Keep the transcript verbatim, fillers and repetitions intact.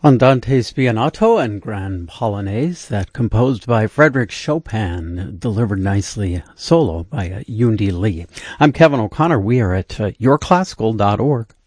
Andante Spianato and Grand Polonaise, that composed by Frederick Chopin, delivered nicely solo by uh, Yundi Lee. I'm Kevin O'Connor. We are at uh, your classical dot org.